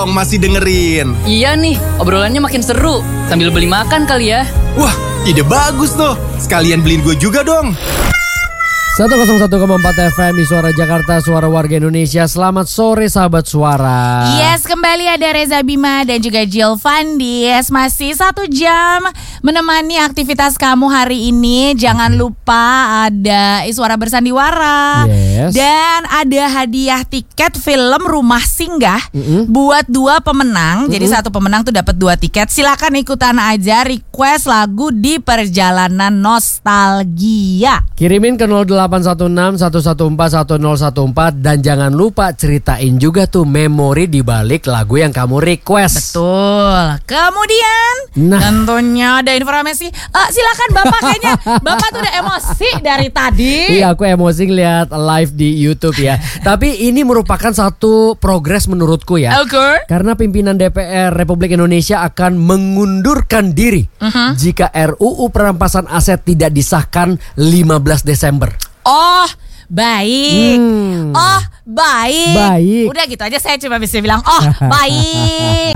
masih dengerin. Iya nih, obrolannya makin seru. Sambil beli makan kali ya. Wah, ide bagus tuh. Sekalian beliin gue juga dong. 101,4 FM di Suara Jakarta, Suara Warga Indonesia. Selamat sore sahabat Suara. Yes, kembali ada Reza Bima dan juga Jill Fandis. Masih 1 jam menemani aktivitas kamu hari ini. Jangan lupa ada Suara Bersandiwara. Yes. Dan ada hadiah tiket film Rumah Singgah buat 2 pemenang. Jadi 1 pemenang tuh dapat 2 tiket. Silakan ikutan aja request lagu di Perjalanan Nostalgia. Kirimin ke 0816-114-1014 dan jangan lupa ceritain juga tuh memori di balik lagu yang kamu request. Betul. Kemudian tentunya ada informasi. Silakan Bapak, kayaknya Bapak tuh udah emosi dari tadi. Iya, aku emosi lihat live di YouTube ya. Tapi ini merupakan satu progres menurutku ya. Okay. Karena pimpinan DPR Republik Indonesia akan mengundurkan diri jika RUU perampasan aset tidak disahkan 15 Desember. Oh, baik. Oh, baik. Baik. Udah gitu aja saya cuma bisa bilang, oh, baik.